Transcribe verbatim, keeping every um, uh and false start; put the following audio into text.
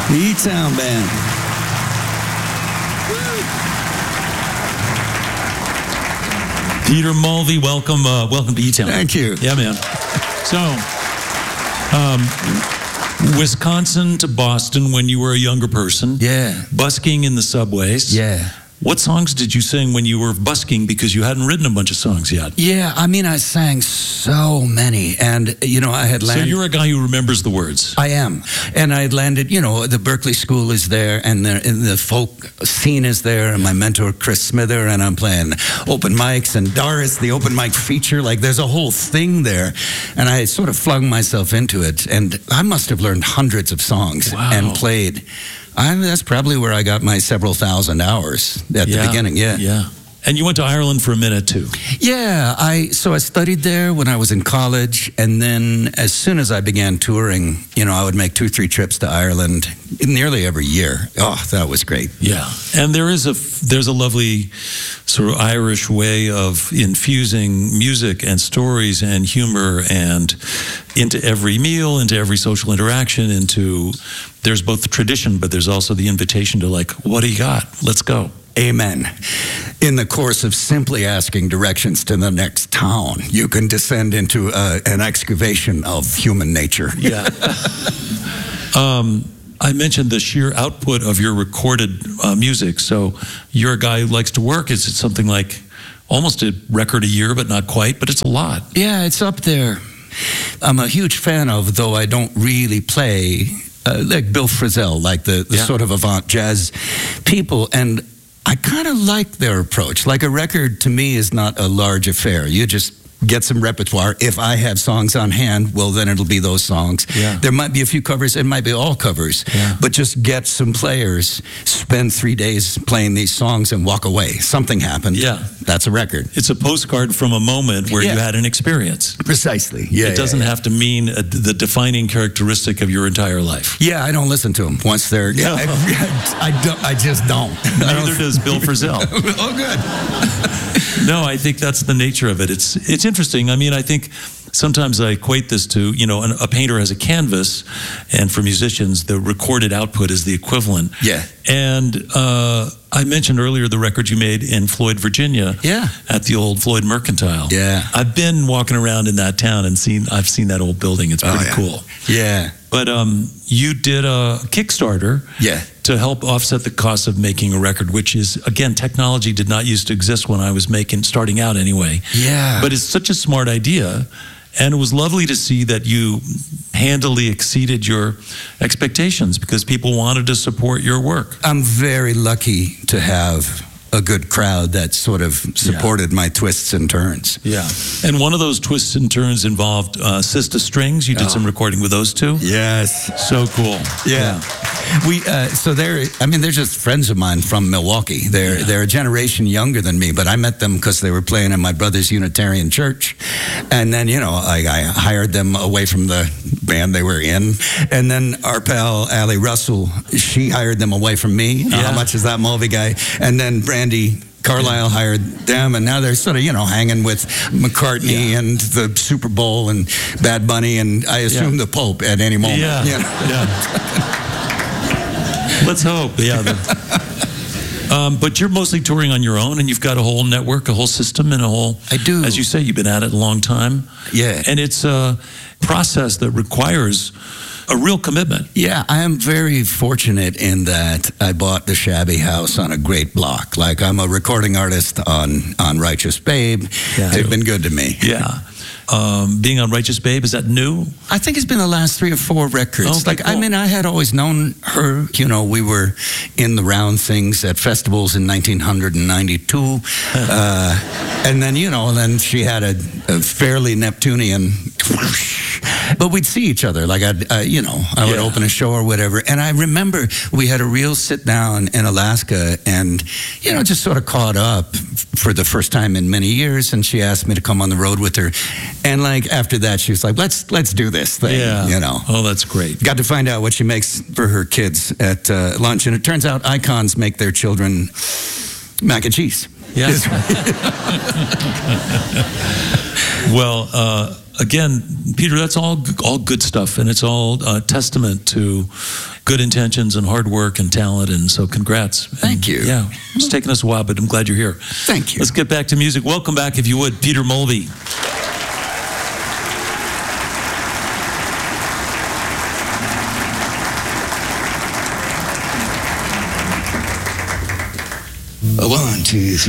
The E-Town Band. Peter Mulvey, welcome, uh, welcome to E-Town. Thank you. Yeah, man. So, um, Wisconsin to Boston when you were a younger person. Yeah. Busking in the subways. Yeah. What songs did you sing when you were busking because you hadn't written a bunch of songs yet? Yeah, I mean, I sang so many, and, you know, I had landed... So you're a guy who remembers the words. I am. And I had landed, you know, the Berkeley School is there, and the, and the folk scene is there, and my mentor, Chris Smither, and I'm playing open mics, and Doris, the open mic feature, like, there's a whole thing there. And I sort of flung myself into it, and I must have learned hundreds of songs Wow. and played... I, that's probably where I got my several thousand hours at Yeah, the beginning, yeah. Yeah. And you went to Ireland for a minute, too. Yeah, I so I studied there when I was in college, and then as soon as I began touring, you know, I would make two, three trips to Ireland nearly every year. Oh, that was great. Yeah. And there is a, there's a lovely sort of Irish way of infusing music and stories and humor and into every meal, into every social interaction, into, there's both the tradition, but there's also the invitation to like, what do you got? Let's go. Amen. In the course of simply asking directions to the next town, you can descend into uh, an excavation of human nature. Yeah. um, I mentioned the sheer output of your recorded uh, music. So you're a guy who likes to work. Is it something like almost a record a year, but not quite, but it's a lot. Yeah, it's up there. I'm a huge fan of, though I don't really play, uh, like Bill Frisell, like the, the Yeah. sort of avant jazz people. And I kind of like their approach. Like a record to me is not a large affair. You just get some repertoire. If I have songs on hand, well, then it'll be those songs. Yeah. There might be a few covers. It might be all covers. Yeah. But just get some players, spend three days playing these songs and walk away. Something happened. Yeah. That's a record. It's a postcard from a moment where Yeah. you had an experience. Precisely. Yeah. It doesn't yeah, yeah. have to mean a, the defining characteristic of your entire life. Yeah, I don't listen to them once they're. No. I, I, don't, I just don't. I Neither don't does Bill Frisell. oh, good. No, I think that's the nature of it. It's it's interesting. I mean, I think sometimes I equate this to, you know, an, a painter has a canvas, and for musicians, the recorded output is the equivalent. Yeah. And uh, I mentioned earlier the record you made in Floyd, Virginia. Yeah. At the old Floyd Mercantile. Yeah. I've been walking around in that town and seen. I've seen that old building. It's pretty Oh, yeah. cool. Yeah. But um, you did a Kickstarter. Yeah. To help offset the cost of making a record, which is, again, technology did not used to exist when I was making, starting out anyway. Yeah. But it's such a smart idea. And it was lovely to see that you handily exceeded your expectations because people wanted to support your work. I'm very lucky to have a good crowd that sort of supported yeah. my twists and turns. Yeah. And one of those twists and turns involved uh, Sista Strings. You did oh. some recording with those two. Yes. So cool. Yeah. yeah. We uh, so they're I mean they're just friends of mine from Milwaukee. They're yeah. they're a generation younger than me, but I met them because they were playing in my brother's Unitarian church, and then you know I, I hired them away from the band they were in, and then our pal Allie Russell, she hired them away from me. Yeah. Uh, how much is that Mulvey guy? And then Brandy Carlisle hired them, and now they're sort of, you know, hanging with McCartney yeah. and the Super Bowl and Bad Bunny, and I assume yeah. the Pope at any moment. Yeah. You know? Yeah. Let's hope. Yeah. The, um, but you're mostly touring on your own, and you've got a whole network, a whole system, and a whole. I do. As you say, you've been at it a long time. Yeah. And it's a process that requires a real commitment. Yeah, I am very fortunate in that I bought the Shabby House on a great block. Like, I'm a recording artist on, on Righteous Babe. Yeah. They've been good to me. Yeah. Um, being on Righteous Babe, is that new? I think it's been the last three or four records. Okay, like, cool. I mean, I had always known her. You know, we were in the round things at festivals in nineteen ninety-two. uh, and then, you know, then she had a, a fairly Neptunian... But we'd see each other, like, I'd, uh, you know, I would yeah. open a show or whatever. And I remember we had a real sit down in Alaska and, you know, just sort of caught up for the first time in many years. And she asked me to come on the road with her. And, like, after that, she was like, let's let's do this thing, yeah. you know. Oh, that's great. Got to find out what she makes for her kids at uh, lunch. And it turns out icons make their children mac and cheese. Yeah. Well, uh, again, Peter, that's all all good stuff, and it's all uh, testament to good intentions and hard work and talent. And so, congrats. Thank and, you. Yeah, it's taken us a while, but I'm glad you're here. Thank you. Let's get back to music. Welcome back, if you would, Peter Mulvey. One, two, three.